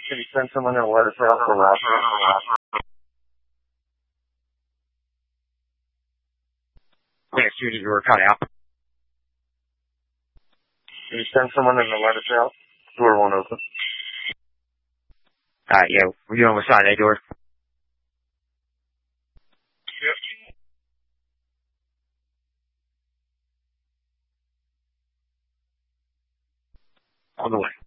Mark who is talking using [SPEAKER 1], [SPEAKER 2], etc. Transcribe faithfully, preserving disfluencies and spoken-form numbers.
[SPEAKER 1] Can you send someone to let us out for last?
[SPEAKER 2] Next unit, you were cut out.
[SPEAKER 1] Can you send someone in to let us out? Door won't open.
[SPEAKER 2] Alright, yeah, we're doing with side A door.
[SPEAKER 1] Yep.
[SPEAKER 2] On the way.